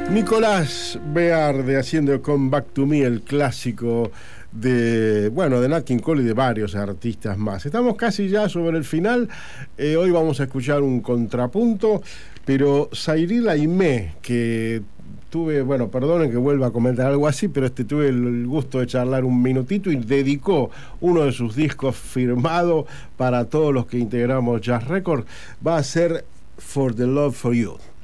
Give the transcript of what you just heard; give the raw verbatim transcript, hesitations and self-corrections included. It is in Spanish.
Nicolás Bearde haciendo Come Back to Me, el clásico de, bueno, de Nat King Cole y de varios artistas más. Estamos casi ya sobre el final. Eh, hoy vamos a escuchar un contrapunto, pero Cyril Aimé, que tuve, bueno, perdonen que vuelva a comentar algo así, pero este tuve el, el gusto de charlar un minutito y dedicó uno de sus discos firmado para todos los que integramos Jazz Record. Va a ser For the Love for You.